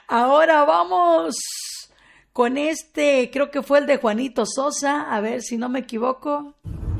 Ahora vamos con creo que fue el de Juanito Sosa, a ver si no me equivoco.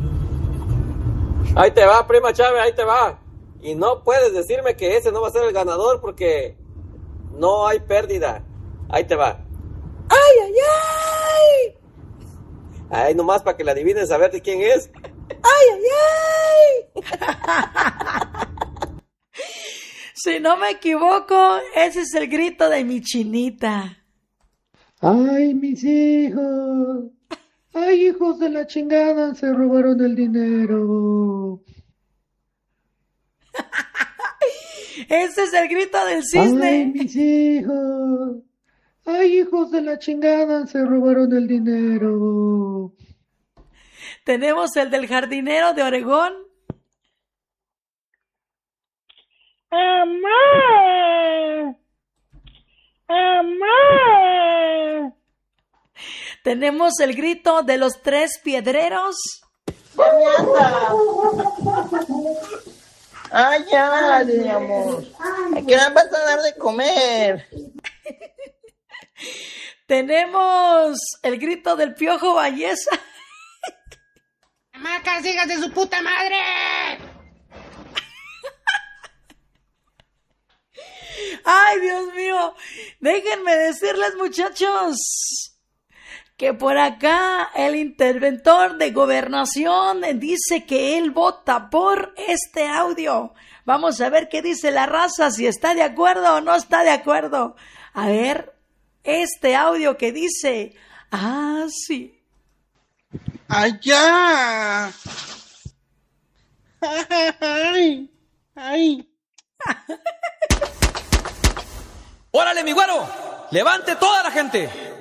Ahí te va, prima Chávez, ahí te va. Y no puedes decirme que ese no va a ser el ganador porque no hay pérdida. Ahí te va. ¡Ay, ay, ay! Ay, nomás para que la adivines a ver de quién es. ¡Ay, ay, ay! Si no me equivoco, ese es el grito de mi chinita. ¡Ay, mis hijos! ¡Ay, hijos de la chingada! Se robaron el dinero. Ese es el grito del cisne. ¡Ay, mis hijos! ¡Ay, hijos de la chingada! Se robaron el dinero. Tenemos el del jardinero de Oregón. ¡Amá! ¡Amá! Tenemos el grito de los tres piedreros. ¡Ay, ya, mi amor! ¿A qué hora vas a dar de comer? Tenemos el grito del Piojo Valleza. ¡Hamacas, hijas de su puta madre! ¡Ay, Dios mío! Déjenme decirles, muchachos, que por acá el interventor de Gobernación dice que él vota por este audio. Vamos a ver qué dice la raza, si está de acuerdo o no está de acuerdo. A ver, este audio que dice... ¡Ah, sí! ¡Ay, ya! ¡Ay! ¡Ay! ¡Órale, mi güero! ¡Levante toda la gente!